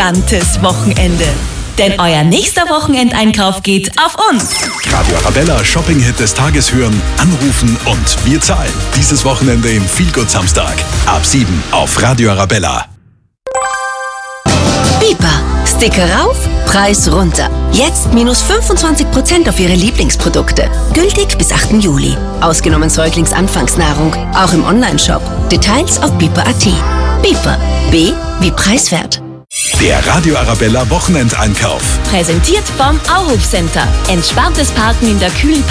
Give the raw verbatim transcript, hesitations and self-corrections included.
entspanntes Wochenende. Denn euer nächster Wochenendeinkauf geht auf uns. Radio Arabella Shopping-Hit des Tages hören, anrufen und wir zahlen. Dieses Wochenende im Feelgood Samstag. Ab sieben auf Radio Arabella. Biper. Sticker rauf, Preis runter. Jetzt minus fünfundzwanzig Prozent auf Ihre Lieblingsprodukte. Gültig bis achten Juli. Ausgenommen Säuglingsanfangsnahrung. Auch im Onlineshop. Details auf biper punkt at. Biper. B wie preiswert. Der Radio Arabella Wochenendeinkauf. Präsentiert vom Auhof Center. Entspanntes Parken in der kühlen